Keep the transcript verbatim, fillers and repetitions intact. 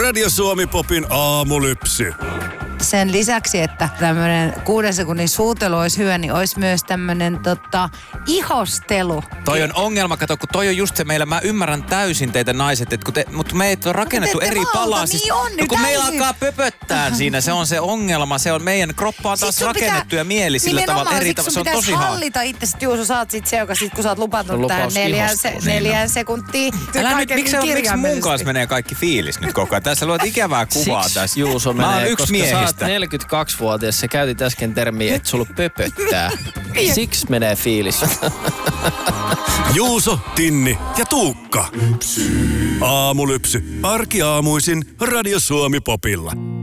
Radio Suomi Popin aamulypsy. Sen lisäksi, että tämmöinen kuuden sekunnin suutelu olisi hyvä, niin olisi myös tämmöinen tota, ihostelu. Toi on ongelma, kato, kun toi on just se meillä, mä ymmärrän täysin teitä naiset, että kun te, mutta meitä on rakennettu eri palasista. Niin on, no, kun täysin. meillä alkaa pöpöttää siinä, se on se ongelma, se on meidän kroppa on taas rakennettu ja mieli sillä tavalla eri tavalla, se on tosi haastavaa. hallita itse, Juuso, sä oot sit se, joka sit, kun sä oot lupatunut tähän neljään, se, neljään sekuntiin. Älä nyt, miksi, on, miksi mun kanssa menee kaikki fiilis nyt koko ajan? Tässä luot ikävää kuvaa Siksi tässä. Juuso menee, mä oon yksi koska miehistä. sä oot neljäkymmentäkaksivuotias, sä käytit äsken termiä, että sulla pöpöttää. Siksi menee fiilis. Juuso, Tinni ja Tuukka. Aamulypsy. Arkiaamuisin Radio Suomi Popilla.